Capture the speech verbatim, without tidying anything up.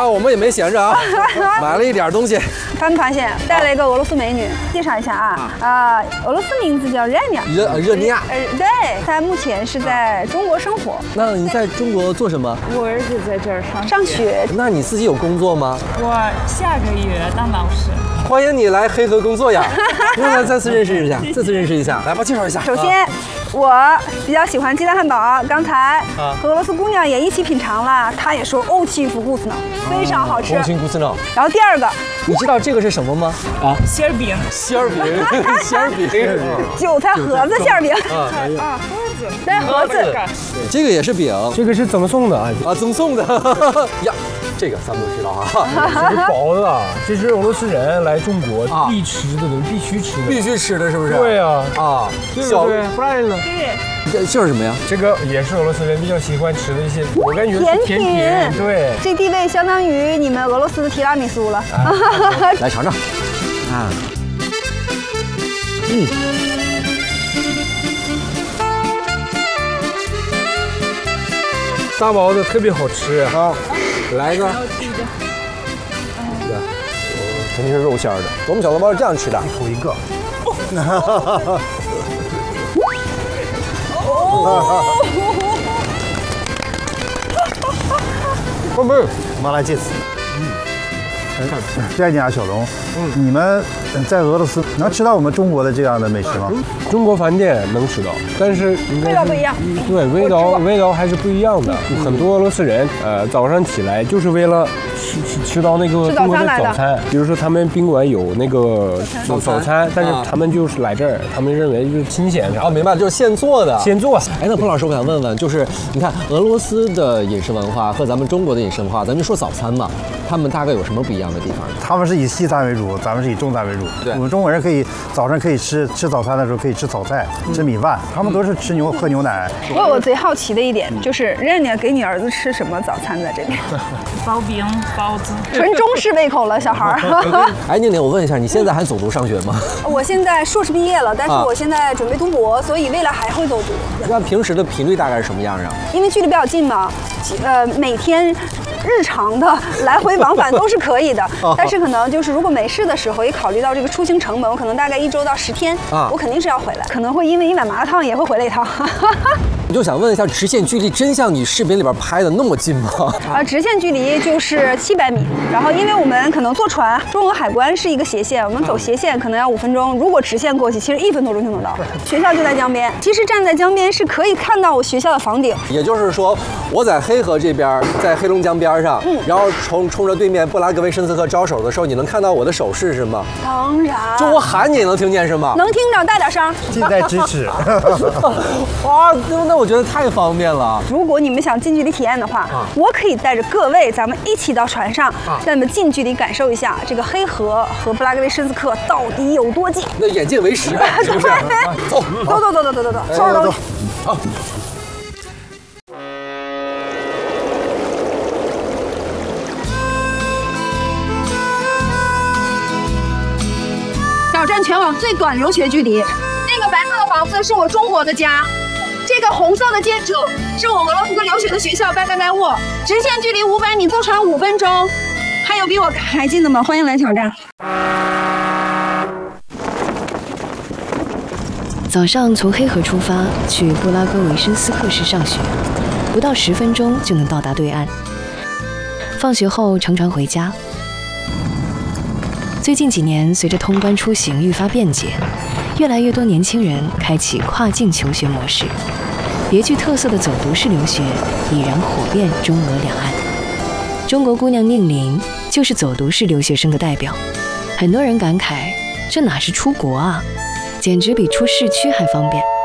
啊，我们也没闲着啊，买了一点东西。 发没发现带了一个俄罗斯美女？介绍一下啊，啊，俄罗斯名字叫热尼亚。 热热尼亚。 呃，对，她目前是在中国生活。 那你在中国做什么？ 我儿子在这儿上上学。 那你自己有工作吗？ 我下个月当老师。 欢迎你来黑河工作呀！让咱再次认识一下，再次认识一下，来吧，介绍一下。 首先，我比较喜欢鸡蛋汉堡，刚才和俄罗斯姑娘也一起品尝了，她也说欧奇福古斯呢，非常好吃。 欧奇福斯呢。 然后第二个， 你知道这个是什么吗？ 啊，馅饼。 馅饼，馅饼， 韭菜盒子馅饼。 啊，盒子。 对，盒子。 这个也是饼， 这个是赠送的啊， 啊，赠送的呀。这个咱们都知道啊， 这是包的啊，这是俄罗斯人来中国必吃的东西，必须吃的， 必须吃的是不是？ 对啊， 啊， 对不对？不然呢？ 对。 这这是什么呀？ 这个也是俄罗斯人比较喜欢吃的一些，我感觉甜甜甜，对。 这地位相当于你们俄罗斯的提拉米苏了。 来尝尝，啊，嗯。 大包子特别好吃啊！ 来一个， 对，肯定是肉馅的。 我们小笼包是这样吃的， 一口一个。 不不，马拉介子。这家小龙，嗯，你们在俄罗斯能吃到我们中国的这样的美食吗？ 中国饭店能吃到，但是味道不一样。 对，味道味道还是不一样的。很多俄罗斯人，呃，早上起来就是为了吃吃吃到那个中国的早餐。比如说他们宾馆有那个早餐，但是他们就是来这儿，他们认为就是新鲜的。 哦，明白，就是现做的。 现做。 哎，那彭老师，我想问问，就是你看俄罗斯的饮食文化和咱们中国的饮食文化，咱们说早餐嘛，他们大概有什么不一样的地方？ 他们是以西餐为主，咱们是以中餐为主。 对， 我们中国人可以早上可以吃吃早餐的时候可以吃早菜、吃米饭，他们都是吃牛喝牛奶。 不过我最好奇的一点就是，任你给你儿子吃什么早餐在这边？ 包饼、包子， 纯中式胃口了，小孩儿。 哎，宁宁，我问一下，你现在还走读上学吗？ 我现在硕士毕业了，但是我现在准备读博，所以未来还会走读。 那平时的频率大概是什么样啊？ 因为距离比较近嘛，呃，每天日常的来回往返都是可以的，但是可能就是如果没事的时候，也考虑到这个出行成本，我可能大概一周到十天，啊，我肯定是要回来，可能会因为一碗麻辣烫也会回来一趟。 我就想问一下，直线距离真像你视频里边拍的那么近吗？ 啊，直线距离就是七百米，然后因为我们可能坐船，中俄海关是一个斜线，我们走斜线可能要五分钟，如果直线过去，其实一分多钟就能到。学校就在江边，其实站在江边是可以看到我学校的房顶。 也就是说，我在黑河这边，在黑龙江边上，嗯，然后冲冲着对面布拉格维申斯克招手的时候，你能看到我的手势是吗？ 当然。 就我喊你也能听见是吗？ 能听着，大点声。 近在咫尺。 哇，那那我觉得太方便了。 如果你们想近距离体验的话，啊，我可以带着各位，咱们一起到船上，啊，让你们近距离感受一下这个黑河和布拉格维申斯克到底有多近。 那眼见为实，是不是？走， 走走走走走走走，收拾东西。 好。 挑战全网最短留学距离。那个白色的房子是我中国的家。这个红色的建筑是我俄罗斯留学的学校巴嘎盖沃，直线距离五百米，坐船五分钟。还有比我还近的吗？欢迎来挑战。 早上从黑河出发去布拉格维申斯克市上学，不到十分钟就能到达对岸。放学后乘船回家。最近几年，随着通关出行愈发便捷，越来越多年轻人开启跨境求学模式。别具特色的走读式留学已然火遍中俄两岸。中国姑娘宁玲就是走读式留学生的代表。很多人感慨，这哪是出国啊，简直比出市区还方便。